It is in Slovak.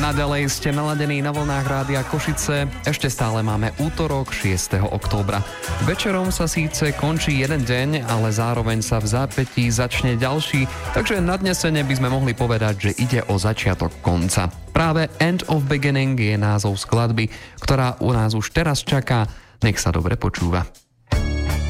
Naďalej ste naladení na vlnách Rádia Košice. Ešte stále máme útorok 6. októbra. Večerom sa síce končí jeden deň, ale zároveň sa v zápätí začne ďalší, takže nadnesene by sme mohli povedať, že ide o začiatok konca. Práve End of Beginning je názov skladby, ktorá u nás už teraz čaká. Nech sa dobre počúva.